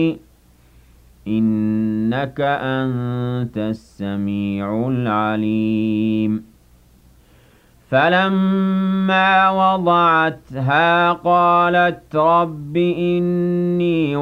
إِنَّكَ أَنتَ السَّمِيعُ الْعَلِيمُ فَلَمَّا وَضَعَتْهَا قَالَتْ رَبِّ إِنِّي